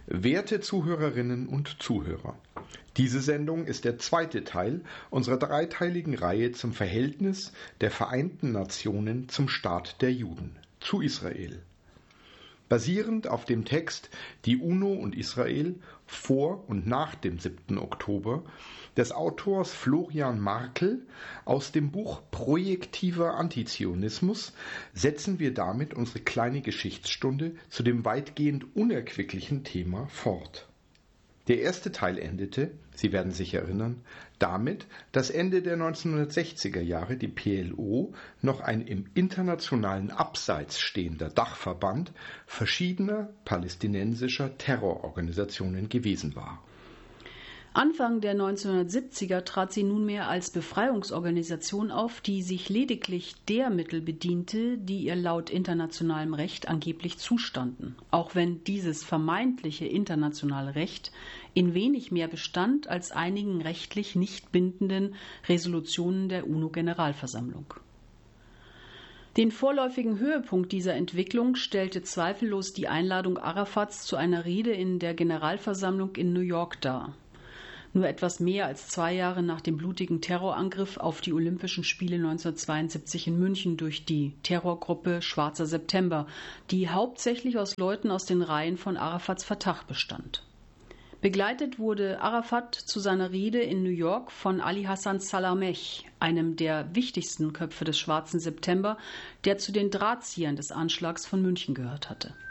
Werte Zuhörerinnen und Zuhörer, diese Sendung ist der zweite Teil unserer dreiteiligen Reihe zum Verhältnis der Vereinten Nationen zum Staat der Juden, zu Israel. Basierend auf dem Text Die UNO und Israel vor und nach dem 7. Oktober des Autors Florian Markel aus dem Buch Projektiver Antizionismus setzen wir damit unsere kleine Geschichtsstunde zu dem weitgehend unerquicklichen Thema fort. Der erste Teil endete, Sie werden sich erinnern, damit, dass Ende der 1960er Jahre die PLO noch ein im internationalen Abseits stehender Dachverband verschiedener palästinensischer Terrororganisationen gewesen war. Anfang der 1970er trat sie nunmehr als Befreiungsorganisation auf, die sich lediglich der Mittel bediente, die ihr laut internationalem Recht angeblich zustanden, auch wenn dieses vermeintliche internationale Recht in wenig mehr bestand als einigen rechtlich nicht bindenden Resolutionen der UNO-Generalversammlung. Den vorläufigen Höhepunkt dieser Entwicklung stellte zweifellos die Einladung Arafats zu einer Rede in der Generalversammlung in New York dar. Nur etwas mehr als 2 Jahre nach dem blutigen Terrorangriff auf die Olympischen Spiele 1972 in München durch die Terrorgruppe Schwarzer September, die hauptsächlich aus Leuten aus den Reihen von Arafats Fatah bestand. Begleitet wurde Arafat zu seiner Rede in New York von Ali Hassan Salameh, einem der wichtigsten Köpfe des Schwarzen September, der zu den Drahtziehern des Anschlags von München gehört hatte.